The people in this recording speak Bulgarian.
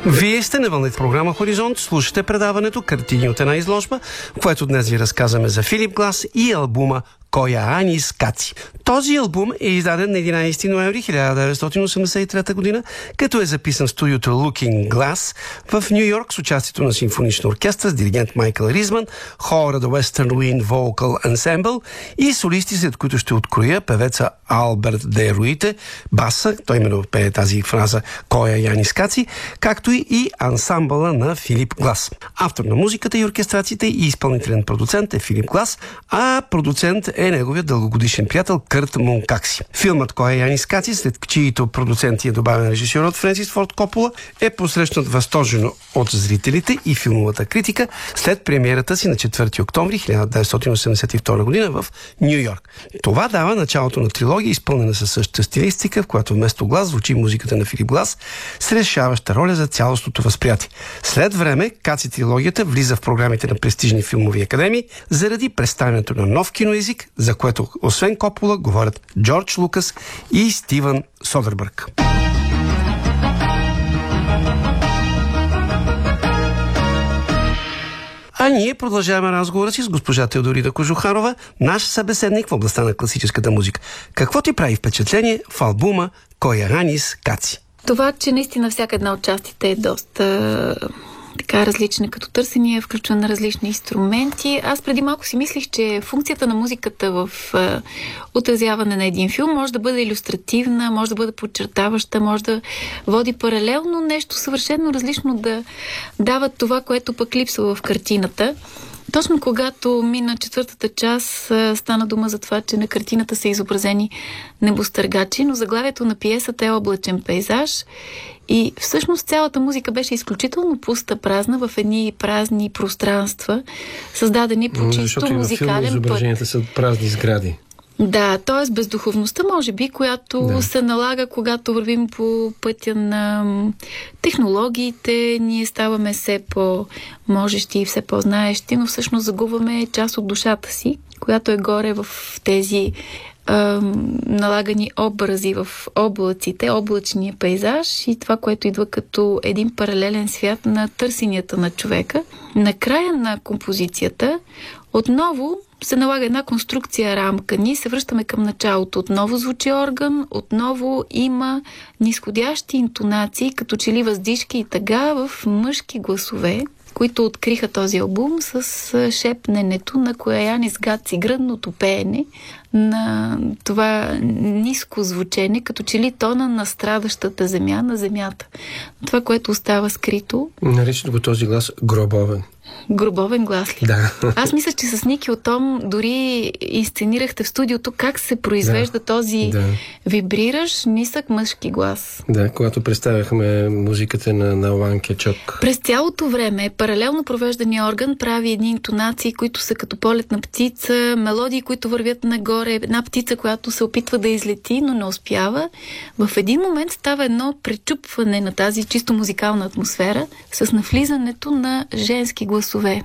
Вие сте на вълните програма Хоризонт, слушате предаването Картини от една изложба, в което днес ви разказваме за Филип Глас и албума Коя Анис Каци. Този албум е издаден на 11 ноември 1983 година, като е записан в студиото Looking Glass в Ню Йорк с участието на симфонична оркестра с диригент Майкъл Ризман, хора The Western Wind Vocal Ensemble и солисти, след които ще откроя певеца Алберт Де Руите, баса, той именно пее тази фраза Коя Янис Каци, както и ансамбъла на Филип Глас. Автор на музиката и оркестрациите и изпълнителен продуцент е Филип Глас, а продуцент е неговият дългогодишен приятел Кърт Монкакси. Филмът Коя Янис Каци, след чиито продуценти е добавен режисьорът Френсис Форд Копола, е посрещнат възторжено от зрителите и филмовата критика след премиерата си на 4 октомври 1982 година в Ню Йорк. Това дава началото на трилогия, изпълнена със същата стилистика, в която вместо глас звучи музиката на Филип Глас с решаваща роля за цялостното възприятие. След време Каци трилогията влиза в програмите на престижни филмови академии заради представянето на нов киноезик, за което освен Копола говорят Джордж Лукас и Стивън Содербърг. А ние продължаваме разговора си с госпожа Теодорида Кожухарова, наш събеседник в областта на класическата музика. Какво ти прави впечатление в албума Коя Анис Каци? Това, че наистина всяка една от частите е доста така различна като търсения, включва на различни инструменти. Аз преди малко си мислих, че функцията на музиката в отразяване на един филм може да бъде илюстративна, може да бъде подчертаваща, може да води паралелно нещо съвършено различно да дава това, което пък липсва в картината. Точно когато мина четвъртата част, стана дума за това, че на картината са изобразени небостъргачи, но заглавието на пиесата е облачен пейзаж и всъщност цялата музика беше изключително пуста, празна в едни празни пространства, създадени по чисто музикален път. Изображенията са празни сгради. Да, т.е. бездуховността, може би, която се налага, когато вървим по пътя на технологиите, ние ставаме все по-можещи и все по-знаещи, но всъщност загубваме част от душата си, която е горе в тези налагани образи в облаците, облачния пейзаж и това, което идва като един паралелен свят на търсенията на човека. На края на композицията отново се налага една конструкция, рамка. Ние се връщаме към началото. Отново звучи орган, отново има нисходящи интонации, като че ли въздишки и тъга в мъжки гласове, които откриха този албум с шепненето на Коя Янис Каци, гръдното пеене, на това ниско звучене, като че ли тона на страдащата земя на земята. Това, което остава скрито. Наричат го този глас гробовен. Гробовен глас ли? Да. Аз мисля, че с Ники от Том дори инсценирахте в студиото как се произвежда този вибриращ, нисък мъжки глас. Да, когато представяхме музиката на Алан Кечок. През цялото време паралелно провеждания орган прави едни интонации, които са като полет на птица, мелодии, които вървят нагоре, една птица, която се опитва да излети, но не успява. В един момент става едно пречупване на тази чисто музикална атмосфера с навлизането на женски гласове.